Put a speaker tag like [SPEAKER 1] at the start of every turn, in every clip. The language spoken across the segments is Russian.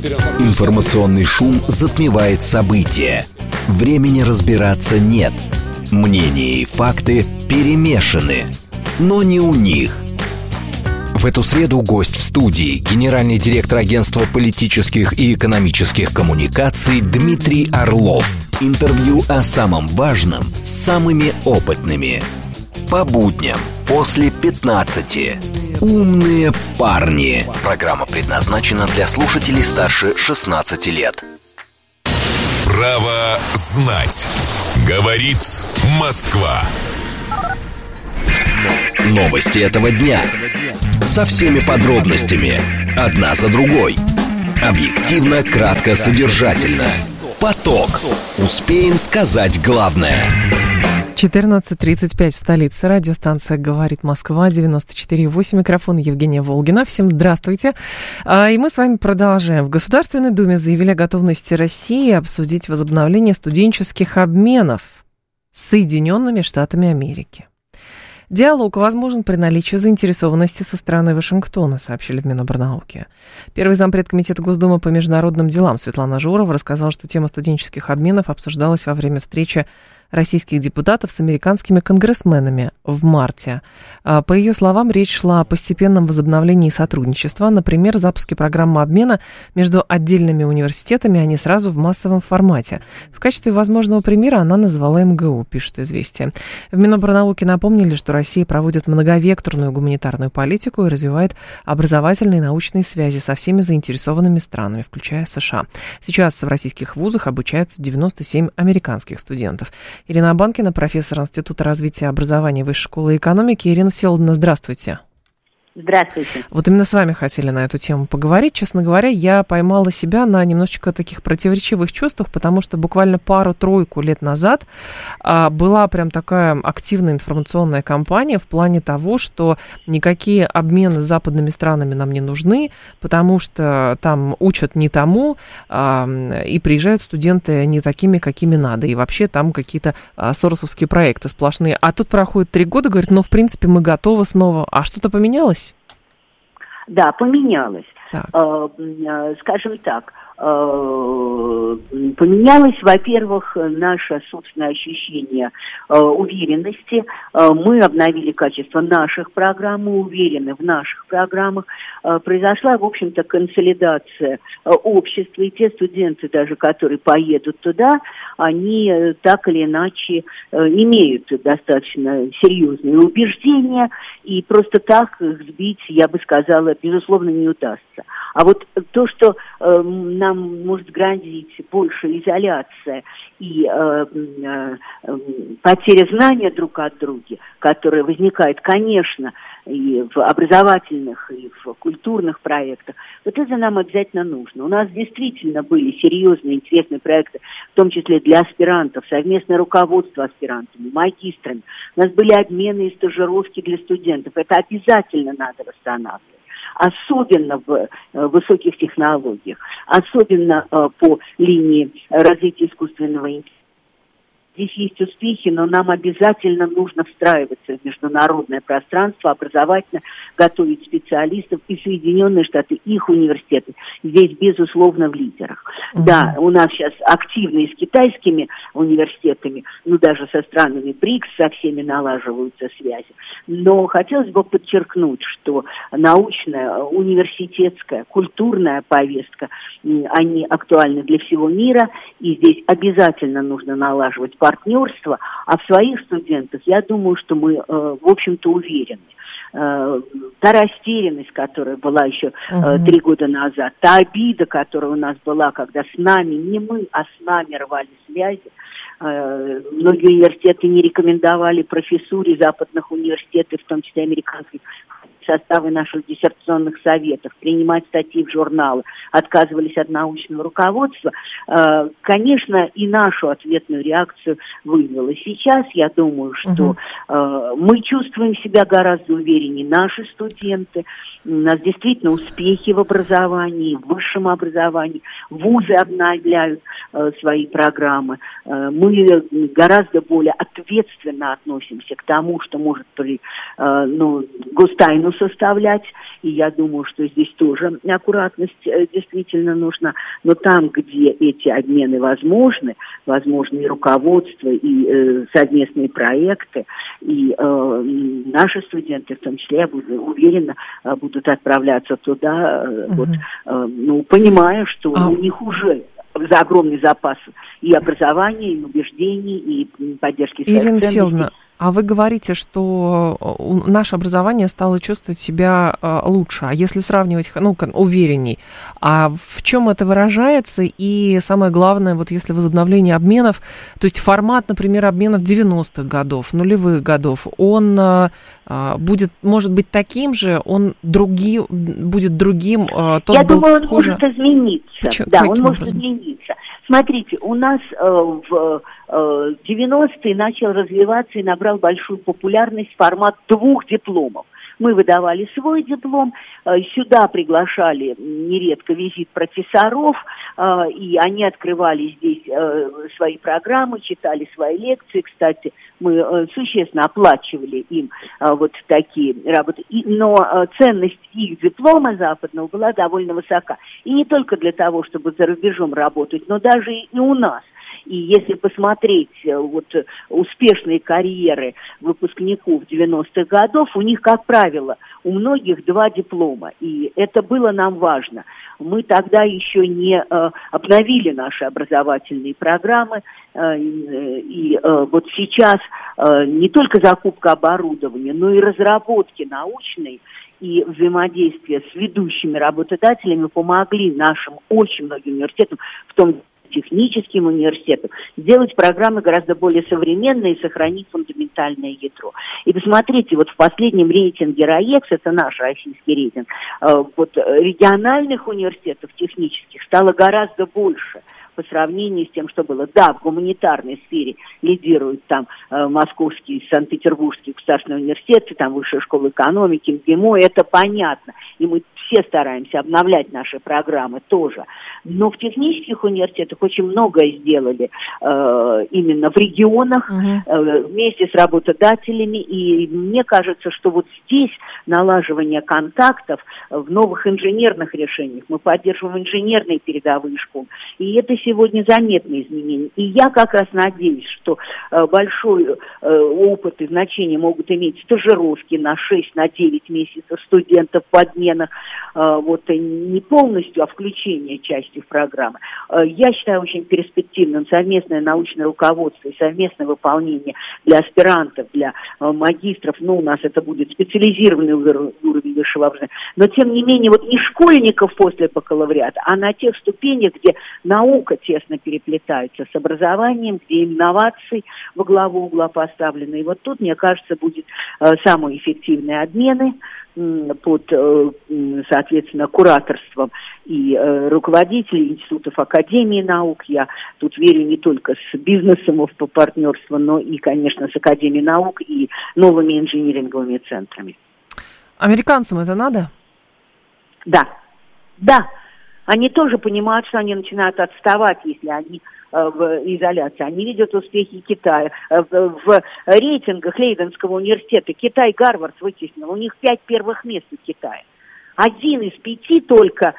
[SPEAKER 1] Информационный шум затмевает события. Времени разбираться нет. Мнения и факты перемешаны. Но не у них. В эту среду гость в студии — генеральный директор агентства политических и экономических коммуникаций Дмитрий Орлов. Интервью о самом важном с самыми опытными. По будням после 15. «Умные парни». Программа предназначена для слушателей старше 16 лет.
[SPEAKER 2] Право знать. Говорит Москва.
[SPEAKER 1] Новости этого дня. Со всеми подробностями. Одна за другой. Объективно, кратко, содержательно. Поток. Успеем сказать главное.
[SPEAKER 3] 14:35 в столице. Радиостанция «Говорит Москва», 94,8. Микрофон Евгения Волгина. Всем здравствуйте. И мы с вами продолжаем. В Государственной Думе заявили о готовности России обсудить возобновление студенческих обменов с Соединенными Штатами Америки. Диалог возможен при наличии заинтересованности со стороны Вашингтона, сообщили в Минобрнауке. Первый зампред Комитета Госдумы по международным делам Светлана Журова рассказала, что тема студенческих обменов обсуждалась во время встречи российских депутатов с американскими конгрессменами в марте. По ее словам, речь шла о постепенном возобновлении сотрудничества, например, запуске программы обмена между отдельными университетами, а не сразу в массовом формате. В качестве возможного примера она назвала МГУ, пишет «Известия». В Минобрнауке напомнили, что Россия проводит многовекторную гуманитарную политику и развивает образовательные и научные связи со всеми заинтересованными странами, включая США. Сейчас в российских вузах обучаются 97 американских студентов. Ирина Банкина, профессор Института развития образования Высшей школы экономики. Ирина Всеволодовна, здравствуйте.
[SPEAKER 4] Здравствуйте.
[SPEAKER 3] Вот именно с вами хотели на эту тему поговорить. Честно говоря, я поймала себя на немножечко таких противоречивых чувствах, потому что буквально пару-тройку лет назад была прям такая активная информационная кампания в плане того, что никакие обмены с западными странами нам не нужны, потому что там учат не тому, и приезжают студенты не такими, какими надо, и вообще там какие-то соросовские проекты сплошные. А тут проходит 3 года, говорят, ну, в принципе, мы готовы снова. А что-то поменялось?
[SPEAKER 4] Да, поменялось.
[SPEAKER 3] Так.
[SPEAKER 4] Скажем так, поменялось, во-первых, наше собственное ощущение уверенности. Мы обновили качество наших программ, мы уверены в наших программах. Произошла, в общем-то, консолидация общества, и те студенты, даже которые поедут туда, они так или иначе имеют достаточно серьезные убеждения, и просто так их сбить, я бы сказала, безусловно, не удастся. А вот то, что нам может грозить больше изоляция и потеря знания друг от друга, которая возникает, конечно, и в образовательных, и в культурных проектах, вот это нам обязательно нужно. У нас действительно были серьезные, интересные проекты, в том числе для аспирантов, совместное руководство аспирантами, магистрами. У нас были обмены и стажировки для студентов. Это обязательно надо восстанавливать. Особенно в высоких технологиях, особенно по линии развития искусственного интеллекта. Здесь есть успехи, но нам обязательно нужно встраиваться в международное пространство, образовательно готовить специалистов, и Соединенные Штаты, их университеты здесь, безусловно, в лидерах. Да, у нас сейчас активно и с китайскими университетами, ну, даже со странами БРИКС, со всеми налаживаются связи. Но хотелось бы подчеркнуть, что научная, университетская, культурная повестка, они актуальны для всего мира, и здесь обязательно нужно налаживать партнерство, а в своих студентах, я думаю, что мы, в общем-то, уверены. Та растерянность, которая была еще 3 года назад, та обида, которая у нас была, когда с нами, не мы, а с нами рвали связи. Многие университеты не рекомендовали профессуре западных университетов, в том числе американских, составы наших диссертационных советов, принимать статьи в журналы, отказывались от научного руководства. Конечно, и нашу ответную реакцию вызвало. Сейчас я думаю, что мы чувствуем себя гораздо увереннее, наши студенты. У нас действительно успехи в образовании, в высшем образовании. Вузы обновляют свои программы. Мы гораздо более ответственно относимся к тому, что может гостайну составлять, и я думаю, что здесь тоже аккуратность действительно нужна. Но там, где эти обмены возможны и руководство, и совместные проекты, и наши студенты, в том числе, я буду уверена, будут отправляться туда, понимая, что у них уже огромный запас и образования, и убеждений, и поддержки своих
[SPEAKER 3] ценностей. Ирина Всеволодовна, а вы говорите, что наше образование стало чувствовать себя лучше, а если сравнивать, уверенней, а в чем это выражается? И самое главное, вот если возобновление обменов, то есть формат, например, обменов 90-х годов, нулевых годов, он может быть таким же, он будет другим?
[SPEAKER 4] Я думаю, он может измениться. Он может измениться. Смотрите, у нас в 90-е начал развиваться и набрал большую популярность формат 2 дипломов. Мы выдавали свой диплом, сюда приглашали нередко визит профессоров, и они открывали здесь свои программы, читали свои лекции. Кстати, мы существенно оплачивали им вот такие работы. Но ценность их диплома западного была довольно высока. И не только для того, чтобы за рубежом работать, но даже и у нас. И если посмотреть успешные карьеры выпускников 90-х годов, у них, как правило, у многих 2 диплома. И это было нам важно. Мы тогда еще не обновили наши образовательные программы. И вот сейчас не только закупка оборудования, но и разработки научной и взаимодействие с ведущими работодателями помогли нашим очень многим университетам, в том числе техническим университетам, сделать программы гораздо более современные и сохранить фундаментальное ядро. И посмотрите, в последнем рейтинге РАЭКС, это наш российский рейтинг, региональных университетов технических стало гораздо больше по сравнению с тем, что было. Да, в гуманитарной сфере лидируют там Московский, Санкт-Петербургский государственный университет, там Высшая школа экономики, МГИМО, это понятно. И мы все стараемся обновлять наши программы тоже. Но в технических университетах очень многое сделали именно в регионах, вместе с работодателями. И мне кажется, что вот здесь налаживание контактов в новых инженерных решениях. Мы поддерживаем инженерные передовые школы. И это сегодня заметные изменения. И я как раз надеюсь, что большой опыт и значение могут иметь стажировки на 6-9 месяцев студентов в подменах. Не полностью, а включение части в программы. Я считаю очень перспективным совместное научное руководство и совместное выполнение для аспирантов, для магистров. У нас это будет специализированный уровень высшего образования. Но, тем не менее, не школьников после бакалавриата, а на тех ступенях, где наука тесно переплетается с образованием, где инновации во главу угла поставлены. И тут, мне кажется, будет самые эффективные обмены под, соответственно, кураторством и руководителей институтов Академии наук. Я тут верю не только с бизнесом по партнерству, но и, конечно, с Академией наук и новыми инжиниринговыми центрами.
[SPEAKER 3] Американцам это надо?
[SPEAKER 4] Да. Они тоже понимают, что они начинают отставать, если они в изоляции. Они видят успехи Китая. В рейтингах Лейденского университета Китай Гарвард вытеснил. У них 5 первых мест у Китая. 1 из 5 только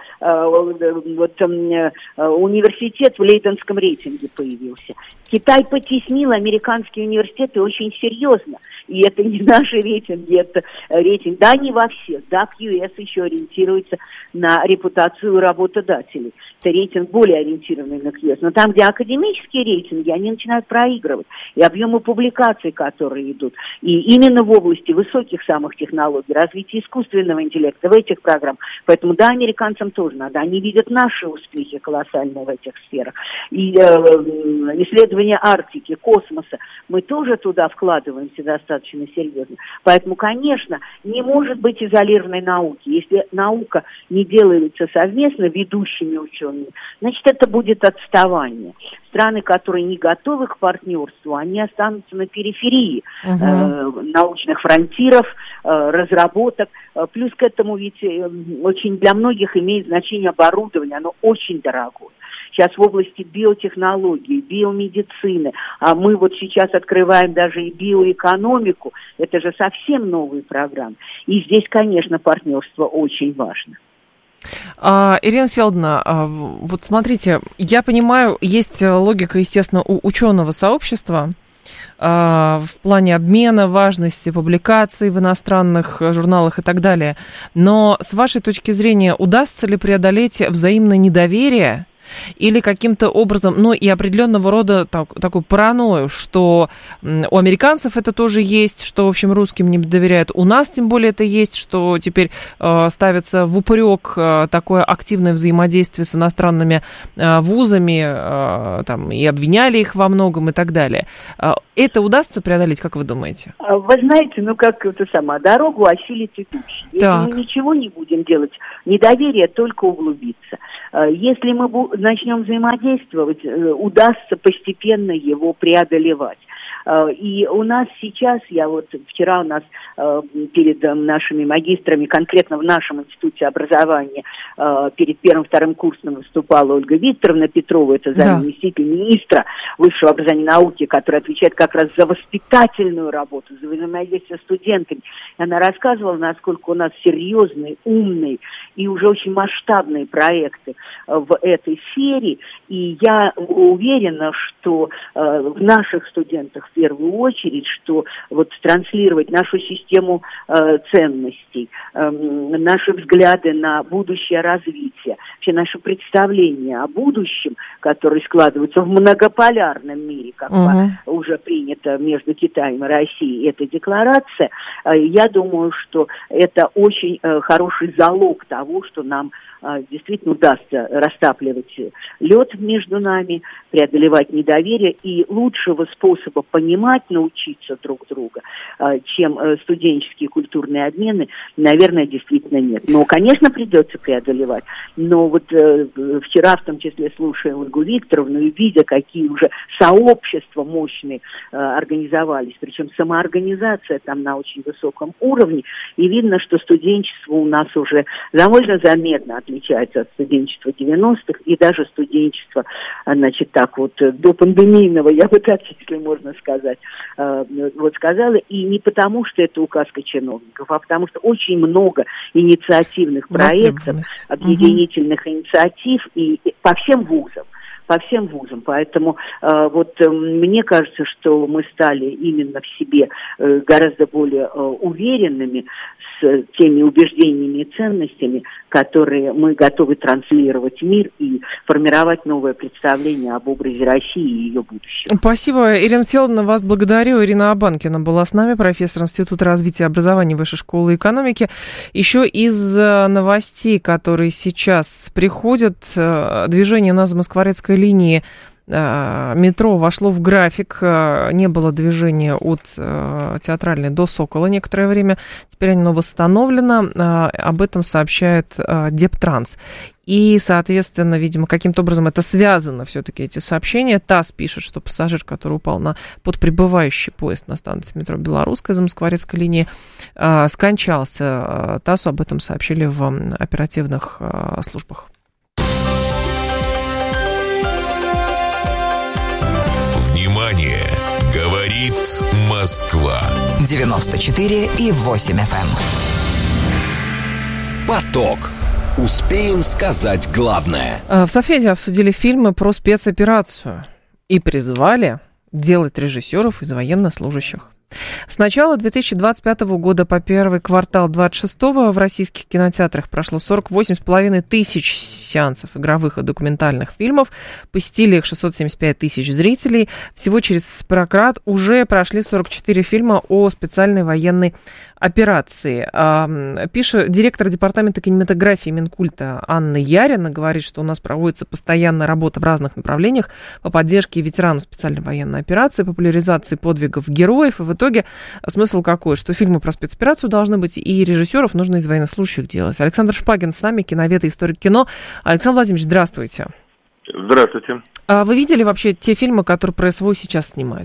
[SPEAKER 4] университет в Лейденском рейтинге появился. Китай потеснил американские университеты очень серьезно. И это не наши рейтинги, это рейтинг, да, не во всех, да, QS еще ориентируется на репутацию работодателей. Это рейтинг более ориентированный на QS. Но там, где академические рейтинги, они начинают проигрывать. И объемы публикаций, которые идут. И именно в области высоких самых технологий, развития искусственного интеллекта в этих программах. Поэтому, да, американцам тоже надо. Они видят наши успехи колоссальные в этих сферах. И исследования Арктики, космоса, мы тоже туда вкладываемся достаточно серьезно. Поэтому, конечно, не может быть изолированной науки. Если наука не делается совместно ведущими учеными, значит, это будет отставание. Страны, которые не готовы к партнерству, они останутся на периферии научных фронтиров, разработок. Плюс к этому ведь очень для многих имеет значение оборудование, оно очень дорогое. сейчас в области биотехнологий, биомедицины, а мы вот сейчас открываем даже и биоэкономику, это же совсем новые программы. И здесь, конечно, партнерство очень важно.
[SPEAKER 3] Ирина Всеволодовна, вот смотрите, я понимаю, есть логика, естественно, у ученого сообщества в плане обмена, важности публикаций в иностранных журналах и так далее. Но с вашей точки зрения, удастся ли преодолеть взаимное недоверие или каким-то образом, ну и определенного рода такую паранойю, что у американцев это тоже есть, что, в общем, русским не доверяют, у нас тем более это есть, что теперь ставится в упрек такое активное взаимодействие с иностранными вузами, там, и обвиняли их во многом и так далее. Это удастся преодолеть, как вы думаете?
[SPEAKER 4] Вы знаете, как это сама, дорогу осилит идущий. Если мы ничего не будем делать, недоверие только углубится. Если мы начнем взаимодействовать, удастся постепенно его преодолевать. И у нас сейчас, вчера у нас перед нашими магистрами, конкретно в нашем институте образования, перед первым-вторым курсом выступала Ольга Викторовна Петрова, это заместитель министра высшего образования и науки, которая отвечает как раз за воспитательную работу, за взаимодействие с студентами. И она рассказывала, насколько у нас серьезные, умные и уже очень масштабные проекты в этой сфере. И я уверена, что в наших студентах в первую очередь, что транслировать нашу систему ценностей, наши взгляды на будущее развитие, вообще наше представление о будущем, которое складывается в многополярном мире, как уже принято между Китаем и Россией, эта декларация, я думаю, что это очень хороший залог того, что нам действительно удастся растапливать лед между нами, преодолевать недоверие, и лучшего способа понимать, научиться друг друга, чем студенческие культурные обмены, наверное, действительно нет. Но, конечно, придется преодолевать. Но вчера, в том числе, слушая Ольгу Викторовну и видя, какие уже сообщества мощные организовались, причем самоорганизация там на очень высоком уровне, и видно, что студенчество у нас уже довольно заметно отличается от студенчества 90-х и даже студенчества, до пандемийного, я бы так, если можно сказать, сказала. И не потому, что это указка чиновников, а потому, что очень много инициативных проектов, объединительных инициатив и по всем вузам. Поэтому мне кажется, что мы стали именно в себе гораздо более уверенными с теми убеждениями и ценностями, которые мы готовы транслировать в мир и формировать новое представление об образе России и ее будущего.
[SPEAKER 3] Спасибо, Ирина Всеволодовна, вас благодарю. Ирина Абанкина была с нами, профессор Института развития образования Высшей школы экономики. Еще из новостей, которые сейчас приходят, движение на Замоскворецкой линии метро вошло в график, не было движения от Театральной до Сокола некоторое время, теперь оно восстановлено, об этом сообщает Дептранс. И, соответственно, видимо, каким-то образом это связано все-таки, эти сообщения. ТАСС пишет, что пассажир, который упал под прибывающий поезд на станции метро Белорусская Замоскворецкой линии, скончался. ТАССу об этом сообщили в оперативных службах.
[SPEAKER 2] Внимание! Говорит Москва.
[SPEAKER 5] 94,8 FM.
[SPEAKER 1] Поток. Успеем сказать главное.
[SPEAKER 3] В Совфеде обсудили фильмы про спецоперацию и призвали делать режиссеров из военнослужащих. С начала 2025 года по первый квартал 2026 в российских кинотеатрах прошло 48,5 тысяч сеансов игровых и документальных фильмов. Посетили их 675 тысяч зрителей. Всего через прокат уже прошли 44 фильма о специальной военной операции. Пишет директор департамента кинематографии Минкульта Анна Ярина, говорит, что у нас проводится постоянная работа в разных направлениях по поддержке ветеранов специальной военной операции, популяризации подвигов героев. И в итоге смысл какой? Что фильмы про спецоперацию должны быть, и режиссеров нужно из военнослужащих делать. Александр Шпагин с нами, киновед и историк кино. Александр Владимирович, здравствуйте.
[SPEAKER 6] Здравствуйте.
[SPEAKER 3] Вы видели вообще те фильмы, которые про СВО сейчас снимают?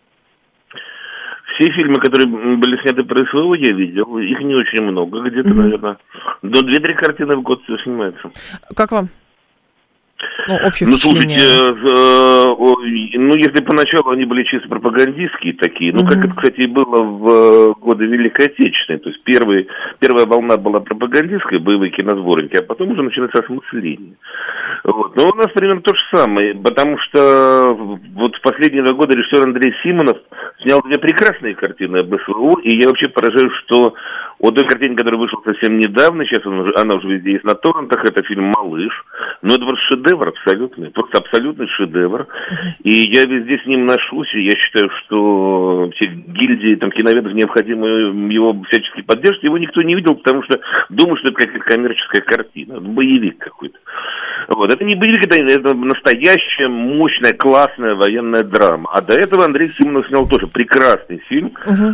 [SPEAKER 6] Все фильмы, которые были сняты про СВО, я видел. Их не очень много. Где-то, наверное, до 2-3 картины в год все снимается.
[SPEAKER 3] Как вам? общее впечатление.
[SPEAKER 6] Слушайте, если поначалу они были чисто пропагандистские такие, как это, кстати, и было в годы Великой Отечественной, то есть первая волна была пропагандистская, боевые киносборники, а потом уже начинается осмысление. Вот. Но у нас примерно то же самое, потому что вот в последние 2 года режиссер Андрей Симонов снял 2 прекрасные картины об СВО, и я вообще поражаюсь, что о той картине, которая вышла совсем недавно, сейчас она уже везде есть на торрентах, это фильм «Малыш», но это просто шедевр абсолютный, просто абсолютный шедевр, и я везде с ним ношусь, и я считаю, что все гильдии киноведов необходимо его всячески поддерживать, его никто не видел, потому что думают, что это какая-то коммерческая картина, боевик какой-то. Вот. Это не боевик, это настоящая, мощная, классная военная драма. А до этого Андрей Симонов снял тоже прекрасный фильм.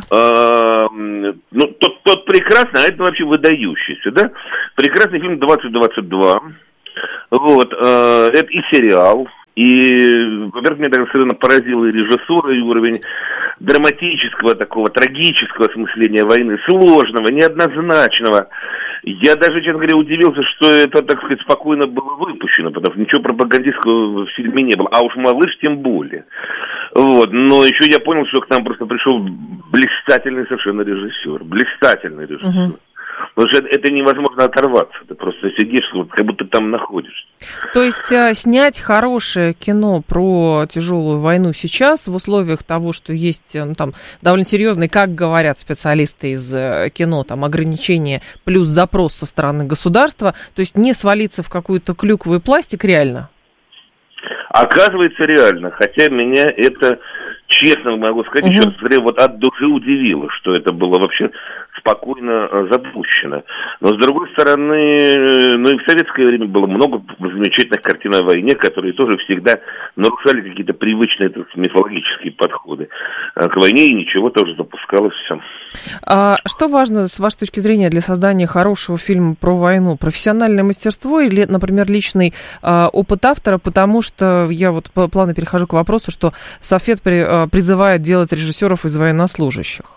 [SPEAKER 6] Тот прекрасный, а это вообще выдающийся, да? Прекрасный фильм «2022». Вот. Это и сериал. И, во-первых, меня даже совершенно поразила и режиссура, и уровень драматического, такого трагического осмысления войны, сложного, неоднозначного. Я даже, честно говоря, удивился, что это, так сказать, спокойно было выпущено, потому что ничего пропагандистского в фильме не было, а уж «Малыш» тем более. Вот. Но еще я понял, что к нам просто пришел блистательный совершенно режиссер, блистательный режиссер. Потому что это невозможно оторваться, ты просто сидишь, как будто там находишься.
[SPEAKER 3] То есть снять хорошее кино про тяжелую войну сейчас в условиях того, что есть довольно серьезные, как говорят специалисты из кино, ограничения плюс запрос со стороны государства, то есть не свалиться в какую-то клюкву и пластик реально?
[SPEAKER 6] Оказывается, реально, хотя меня это, честно могу сказать, еще раз, вот от души удивило, что это было вообще спокойно запущено. Но, с другой стороны, и в советское время было много замечательных картин о войне, которые тоже всегда нарушали какие-то привычные мифологические подходы к войне, и ничего тоже запускалось все.
[SPEAKER 3] А что важно, с вашей точки зрения, для создания хорошего фильма про войну? Профессиональное мастерство или, например, личный опыт автора? Потому что я вот плавно перехожу к вопросу, что Софет призывает делать режиссеров из военнослужащих.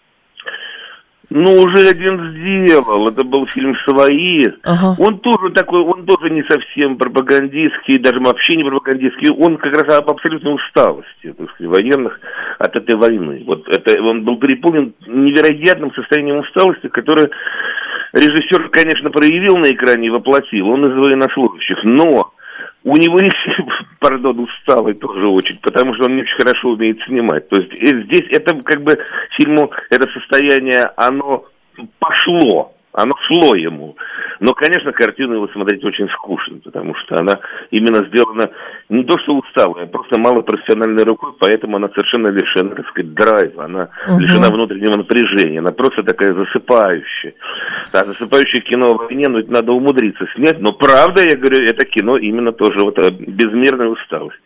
[SPEAKER 6] Уже один сделал, это был фильм «Свои». Он тоже такой, он тоже не совсем пропагандистский, даже вообще не пропагандистский, он как раз об абсолютной усталости, так сказать, военных от этой войны. Вот это, он был переполнен невероятным состоянием усталости, которое режиссер, конечно, проявил на экране и воплотил, он из военнослужащих, но у него есть, усталый тоже очень, потому что он не очень хорошо умеет снимать. То есть здесь это фильму, это состояние, оно шло ему. Но, конечно, картину его смотреть очень скучно, потому что она именно сделана не то что усталая, а просто малопрофессиональной рукой, поэтому она совершенно лишена, так сказать, драйва, она лишена внутреннего напряжения, она просто такая засыпающая. А засыпающее кино о войне, это надо умудриться снять, но правда, я говорю, это кино именно тоже безмерной усталости.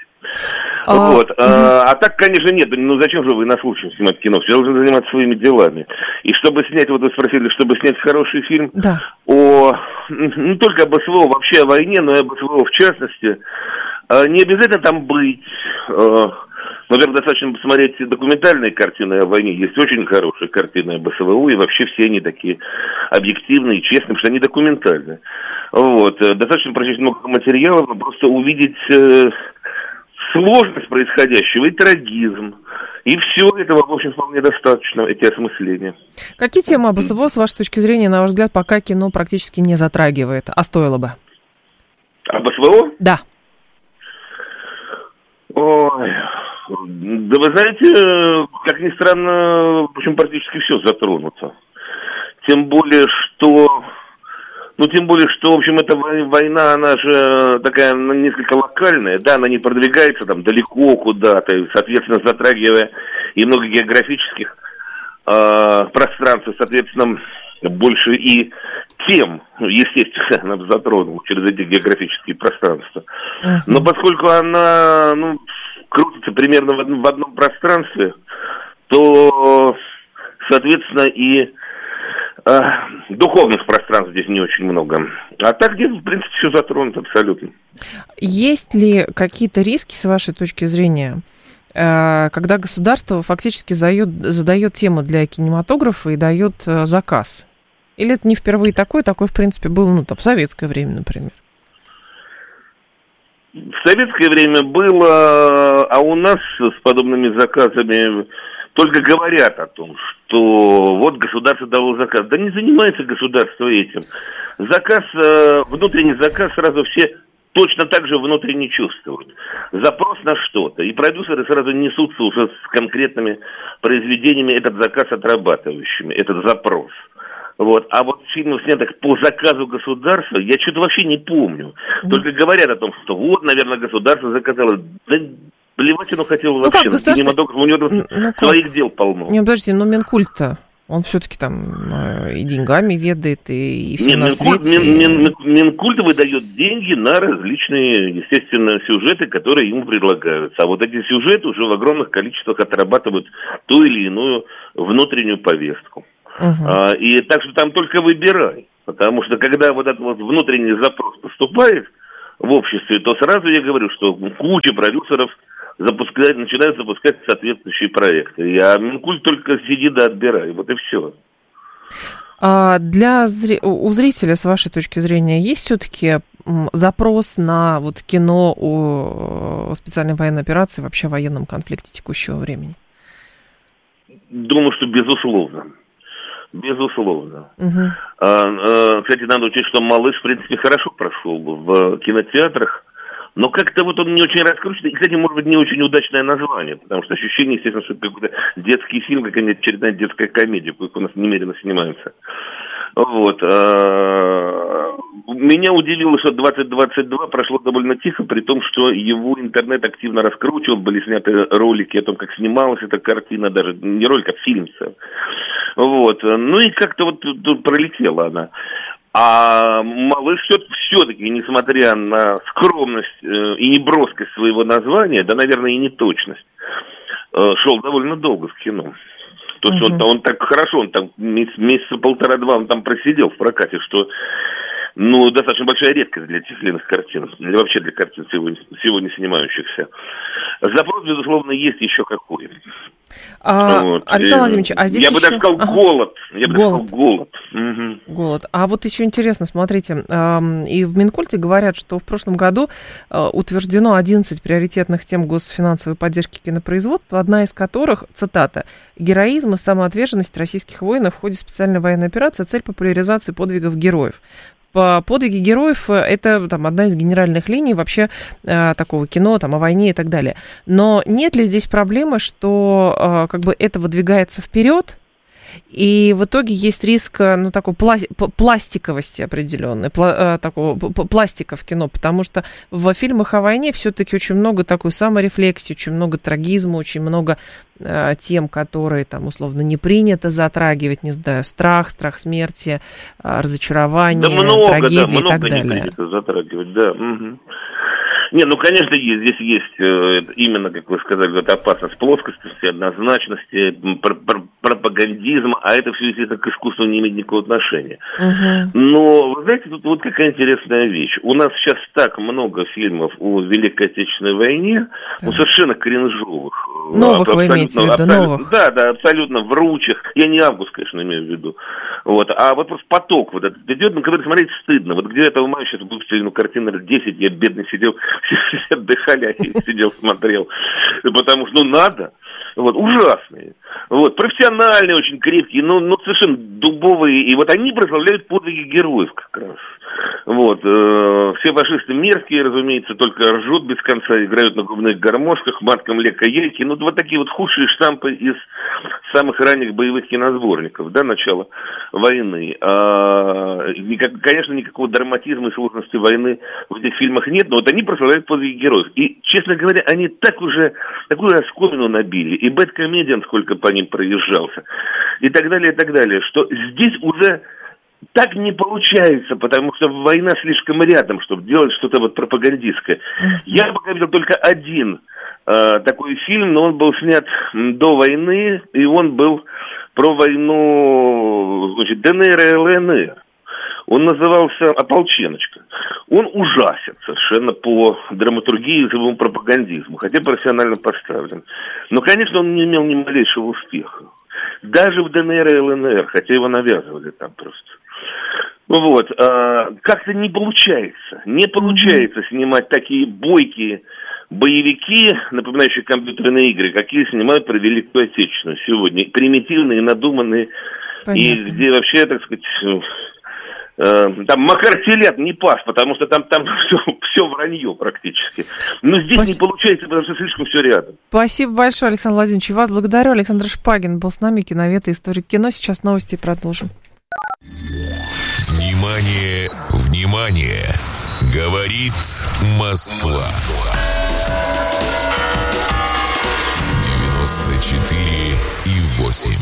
[SPEAKER 6] А так, конечно, нет. Зачем же военнослужащим снимать кино? Все должны заниматься своими делами. И чтобы снять, вы спросили, чтобы снять хороший фильм не только об СВО, вообще о войне, но и об СВО в частности, не обязательно там быть. Наверное, достаточно посмотреть документальные картины о войне. Есть очень хорошие картины об СВО, и вообще все они такие объективные, честные, потому что они документальные. Достаточно прочесть много материалов, но просто увидеть сложность происходящего и трагизм. И всего этого, в общем, вполне достаточно, эти осмысления.
[SPEAKER 3] Какие темы об СВО, с вашей точки зрения, на ваш взгляд, пока кино практически не затрагивает, а стоило бы?
[SPEAKER 6] Об СВО?
[SPEAKER 3] Да.
[SPEAKER 6] Ой, да вы знаете, как ни странно, в общем, практически все затронуто. Тем более, что, в общем, эта война, она же такая несколько локальная, да, она не продвигается там далеко куда-то, и, соответственно, затрагивая и много географических пространств, соответственно, больше и тем, естественно, она затронула через эти географические пространства. Но поскольку она, крутится примерно в одном пространстве, то, соответственно, и духовных пространств здесь не очень много. А так здесь, в принципе, все затронуто абсолютно. Есть
[SPEAKER 3] ли какие-то риски, с вашей точки зрения, когда государство фактически задает тему для кинематографа и дает заказ? Или это не впервые такое, в принципе, было, в советское время, например?
[SPEAKER 6] В В советское время было, а у нас с подобными заказами только говорят о том, что вот государство дало заказ. Да не занимается государство этим. Заказ, внутренний заказ сразу все точно так же внутренне чувствуют. Запрос на что-то. И продюсеры сразу несутся уже с конкретными произведениями, этот заказ отрабатывающими, этот запрос. Вот. А вот фильмов, снятых по заказу государства, я что-то вообще не помню. Только говорят о том, что вот, наверное, государство заказало. Да плевать оно хотело вообще. Кинематограф, у него своих дел полно.
[SPEAKER 3] Не, подождите, но Минкульт-то, он все-таки там и деньгами ведает, и все на свете.
[SPEAKER 6] Минкульт выдает деньги на различные, естественно, сюжеты, которые ему предлагаются. А вот эти сюжеты уже в огромных количествах отрабатывают ту или иную внутреннюю повестку. И так что там только выбирай. Потому что когда вот этот вот внутренний запрос поступает в обществе, то сразу я говорю, что куча продюсеров начинают запускать соответствующие проекты. А Минкульт только сиди да отбирай. Вот и все.
[SPEAKER 3] У зрителя, с вашей точки зрения, есть все-таки запрос на вот кино о специальной военной операции, вообще о военном конфликте текущего времени?
[SPEAKER 6] Думаю, что безусловно. Безусловно. Кстати, надо учесть, что «Малыш», в принципе, хорошо прошел в кинотеатрах, но как-то вот он не очень раскручен. И, кстати, может быть, не очень удачное название, потому что ощущение, естественно, что это какой-то детский фильм, какая-нибудь очередная детская комедия, как у нас немедленно снимается. Вот. Меня удивило, что 2022 прошло довольно тихо, при том, что его интернет активно раскручивал, были сняты ролики о том, как снималась эта картина, даже не ролик, а фильм. Вот. Ну и как-то вот тут пролетела она. А «Малыш» все-таки, несмотря на скромность и неброскость своего названия, да, наверное, и неточность, шел довольно долго в кино. То есть он так хорошо, он там месяца полтора-два он там просидел в прокате, что, ну, достаточно большая редкость для тифлиных картин, или вообще для картин сегодня снимающихся. Запрос, безусловно, есть еще какой.
[SPEAKER 3] Вот. Александр Владимирович, а здесь
[SPEAKER 6] я бы даже сказал голод. Голод.
[SPEAKER 3] Голод. А вот еще интересно, смотрите, и в Минкульте говорят, что в прошлом году утверждено 11 приоритетных тем госфинансовой поддержки кинопроизводства, одна из которых, цитата, «Героизм и самоотверженность российских воинов в ходе специальной военной операции, цель популяризации подвигов героев». Подвиги героев – это там одна из генеральных линий вообще такого кино там, о войне и так далее. Но нет ли здесь проблемы, что как бы это выдвигается вперед, и в итоге есть риск, ну, такой пластиковости определенной, такого пластика в кино, потому что в фильмах о войне все-таки очень много такой саморефлексии, очень много трагизма, очень много тем, которые там условно не принято затрагивать, не знаю, страх смерти, разочарование, трагедии и так далее.
[SPEAKER 6] Не принято затрагивать, да. Угу. Не, ну, конечно, здесь есть именно, как вы сказали, вот опасность плоскости, однозначности, пропагандизма, а это все, естественно, к искусству не имеет никакого отношения. Но, вы знаете, тут вот какая интересная вещь. У нас сейчас так много фильмов о Великой Отечественной войне, ну, совершенно кринжовых.
[SPEAKER 3] Новых вы имеете в виду, новых?
[SPEAKER 6] Да, абсолютно вручих. Я не Август, конечно, имею в виду. Вот. А вот просто поток вот этот идет, на который смотреть стыдно. Вот 9 мая сейчас выпустили, ну, картины 10, я бедный сидел, все отдыхали, а я сидел, смотрел. Потому что, ну, надо. Вот, ужасные. Вот, профессиональные, очень крепкие, но совершенно дубовые. И вот они прославляют подвиги героев как раз. Вот, все фашисты мерзкие, разумеется, только ржут без конца, играют на губных гармошках, матком леко-яйки. Ну, вот такие вот худшие штампы из самых ранних боевых киносборников, да, начала войны. Конечно, никакого драматизма и сложности войны в этих фильмах нет, но вот они прославляют подвиги героев. И, честно говоря, они такую оскомину набили, и бэдкомедиан сколько по ним проезжался, и так далее, что здесь уже так не получается, потому что война слишком рядом, чтобы делать что-то вот пропагандистское. Я пока видел только один такой фильм, но он был снят до войны, и он был про войну, значит, ДНР и ЛНР. Он назывался «Ополченочка». Он ужасен совершенно по драматургии и своему пропагандизму, хотя профессионально поставлен. Но, конечно, он не имел ни малейшего успеха. Даже в ДНР и ЛНР, хотя его навязывали там просто. Вот, как-то не получается. Не получается снимать такие бойкие боевики, напоминающие компьютерные игры, какие снимают про Великую Отечественную сегодня. Примитивные, надуманные. Понятно. И где вообще, так сказать, там Макар-Телят не пас, потому что там все вранье практически. Но здесь не получается, потому что слишком все рядом.
[SPEAKER 3] Спасибо большое, Александр Владимирович. Вас благодарю. Александр Шпагин был с нами, киновед и историк кино. Сейчас новости и продолжим.
[SPEAKER 2] Внимание, внимание! Говорит Москва. 94,8.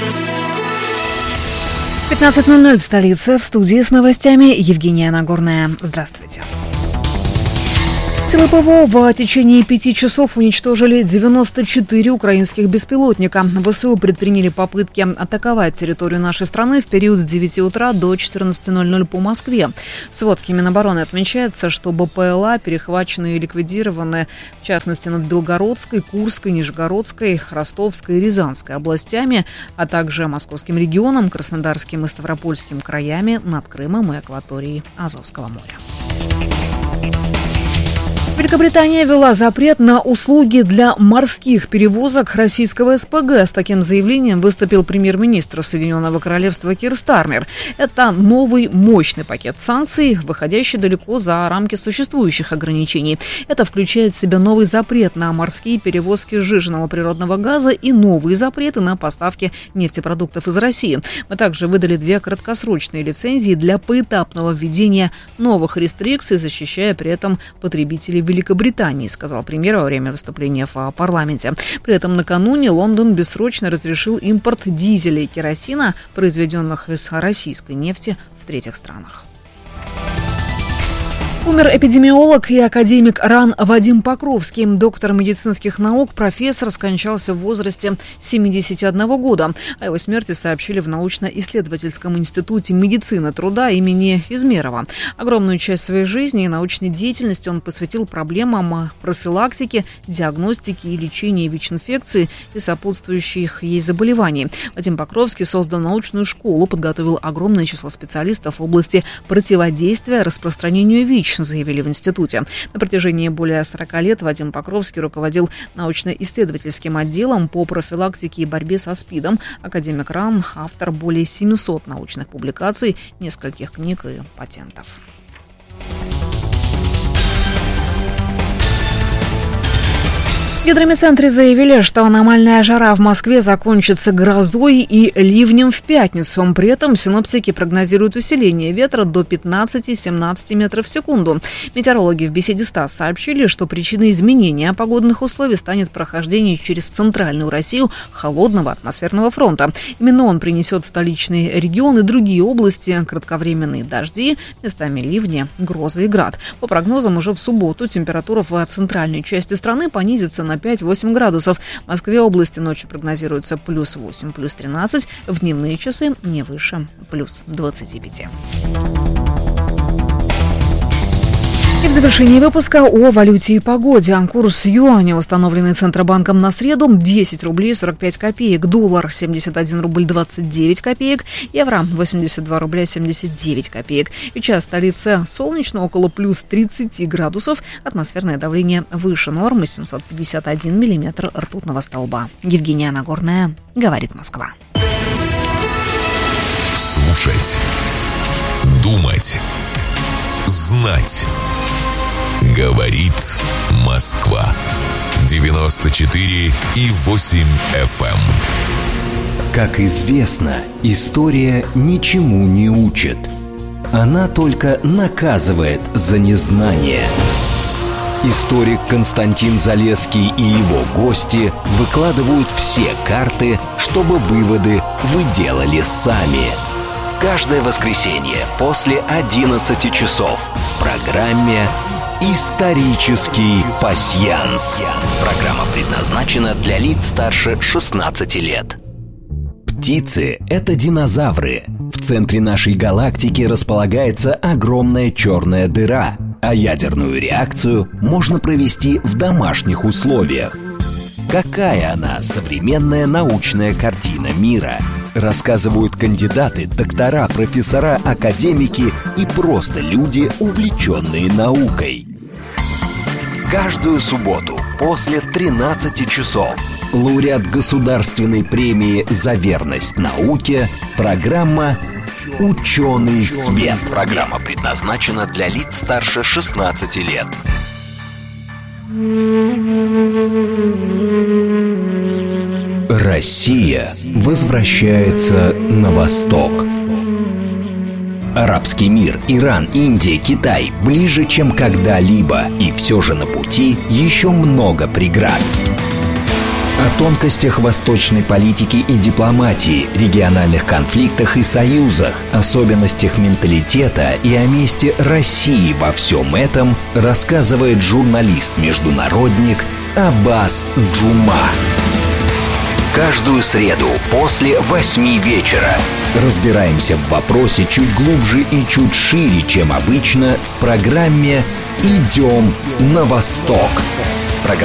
[SPEAKER 5] 15:00 в столице. В студии с новостями Евгения Нагорная. Здравствуйте. Силы ПВО в течение 5 часов уничтожили 94 украинских беспилотника. ВСУ предприняли попытки атаковать территорию нашей страны в период с 9 утра до 14:00 по Москве. В сводке Минобороны отмечается, что БПЛА перехвачены и ликвидированы, в частности, над Белгородской, Курской, Нижегородской, Ростовской и Рязанской областями, а также Московским регионом, Краснодарским и Ставропольским краями, над Крымом и акваторией Азовского моря. Великобритания ввела запрет на услуги для морских перевозок российского СПГ. С таким заявлением выступил премьер-министр Соединенного Королевства Кир Стармер. Это новый мощный пакет санкций, выходящий далеко за рамки существующих ограничений. Это включает в себя новый запрет на морские перевозки сжиженного природного газа и новые запреты на поставки нефтепродуктов из России. Мы также выдали 2 краткосрочные лицензии для поэтапного введения новых рестрикций, защищая при этом потребителей Великобритании, сказал премьер во время выступления в парламенте. При этом накануне Лондон бессрочно разрешил импорт дизеля и керосина, произведенных из российской нефти, в третьих странах. Умер эпидемиолог и академик РАН Вадим Покровский. Доктор медицинских наук, профессор, скончался в возрасте 71 года. О его смерти сообщили в научно-исследовательском институте медицины труда имени Измерова. Огромную часть своей жизни и научной деятельности он посвятил проблемам профилактики, диагностики и лечения ВИЧ-инфекции и сопутствующих ей заболеваний. Вадим Покровский создал научную школу, подготовил огромное число специалистов в области противодействия распространению ВИЧ, заявили в институте. На протяжении более 40 лет Вадим Покровский руководил научно-исследовательским отделом по профилактике и борьбе со СПИДом. Академик РАН – автор более 700 научных публикаций, нескольких книг и патентов. В гидрометцентре заявили, что аномальная жара в Москве закончится грозой и ливнем в пятницу. При этом синоптики прогнозируют усиление ветра до 15-17 метров в секунду. Метеорологи в беседе с ТАСС сообщили, что причиной изменения погодных условий станет прохождение через центральную Россию холодного атмосферного фронта. Именно он принесет в столичный регион и другие области кратковременные дожди, местами ливни, грозы и град. По прогнозам, уже в субботу температура в центральной части страны понизится на 5-8 градусов. В Москве области ночью прогнозируется +8, +13, в дневные часы не выше +25. И в завершении выпуска о валюте и погоде. Курс юаня, установленный Центробанком на среду, 10 рублей 45 копеек. Доллар 71 рубль 29 копеек. Евро 82 рубля 79 копеек. Сейчас в столице солнечно, около +30 градусов. Атмосферное давление выше нормы, 751 миллиметр ртутного столба. Евгения Нагорная, говорит Москва.
[SPEAKER 2] Слушать. Думать. Знать. Говорит Москва. 94,8 FM.
[SPEAKER 1] Как известно, история ничему не учит. Она только наказывает за незнание. Историк Константин Залесский и его гости выкладывают все карты, чтобы выводы вы делали сами. Каждое воскресенье после 11 часов в программе «Исторический пасьянс». Программа предназначена для лиц старше 16 лет. Птицы – это динозавры. В центре нашей галактики располагается огромная черная дыра, а ядерную реакцию можно провести в домашних условиях. Какая она, современная научная картина мира? Рассказывают кандидаты, доктора, профессора, академики и просто люди, увлеченные наукой. Каждую субботу после 13 часов лауреат государственной премии «За верность науке» программа «Ученый свет». Программа предназначена для лиц старше 16 лет. Россия возвращается на восток. Арабский мир, Иран, Индия, Китай ближе, чем когда-либо, и все же на пути еще много преград. О тонкостях восточной политики и дипломатии, региональных конфликтах и союзах, особенностях менталитета и о месте России во всем этом рассказывает журналист-международник Аббас Джума. Каждую среду после 8 вечера разбираемся в вопросе чуть глубже и чуть шире, чем обычно, в программе «Идем на восток».